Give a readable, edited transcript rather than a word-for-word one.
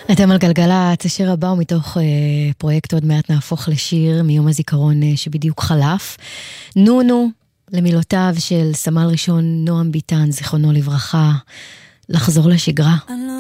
אתם על גלגלת, השיר הבא הוא מתוך פרויקט עוד מעט נהפוך לשיר מיום הזיכרון שבדיוק חלף. נונו, למילותיו של סמל ראשון נועם ביטן, זיכרונו לברכה, לחזור לשגרה. אני לא